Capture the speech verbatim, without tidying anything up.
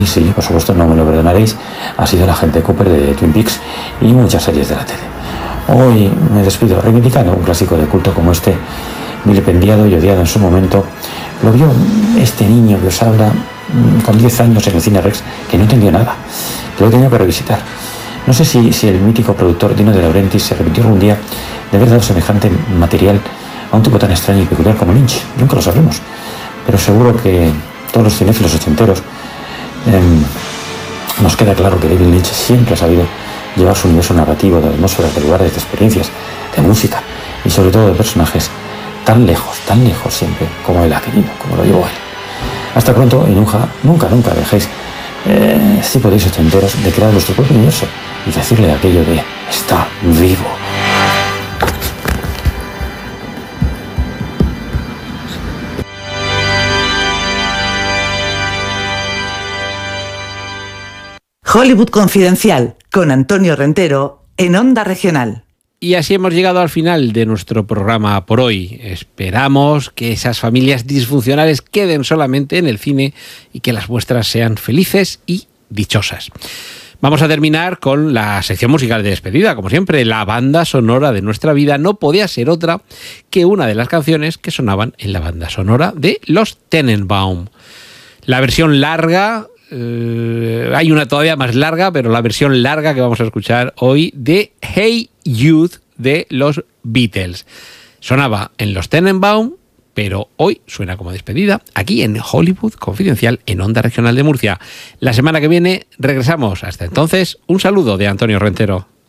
Sí, por supuesto, no me lo perdonaréis, ha sido el agente Cooper de Twin Peaks y muchas series de la tele. Hoy me despido reivindicando un clásico de culto como este, vilipendiado y odiado en su momento. Lo vio este niño que os habla con diez años en el Cine Rex, que no entendió nada, que lo he tenido que revisitar. No sé si, si el mítico productor Dino De Laurentiis se arrepintió algún día de haber dado semejante material a un tipo tan extraño y peculiar como Lynch. Nunca lo sabremos, pero seguro que todos los cinéfilos ochenteros eh, nos queda claro que David Lynch siempre ha sabido llevar su universo narrativo de atmósferas, de lugares, de experiencias, de música y sobre todo de personajes tan lejos, tan lejos siempre como él ha querido, como lo llevó él. Hasta pronto y nunca, nunca, nunca dejéis, eh, si podéis, ochenteros, de crear vuestro propio universo y decirle aquello de está vivo. Hollywood Confidencial, con Antonio Rentero, en Onda Regional. Y así hemos llegado al final de nuestro programa por hoy. Esperamos que esas familias disfuncionales queden solamente en el cine y que las vuestras sean felices y dichosas. Vamos a terminar con la sección musical de despedida. Como siempre, la banda sonora de nuestra vida no podía ser otra que una de las canciones que sonaban en la banda sonora de Los Tenenbaum. La versión larga, eh, hay una todavía más larga, pero la versión larga que vamos a escuchar hoy de Hey Jude de los Beatles. Sonaba en Los Tenenbaum, pero hoy suena como despedida aquí en Hollywood Confidencial en Onda Regional de Murcia. La semana que viene regresamos. Hasta entonces, un saludo de Antonio Rentero.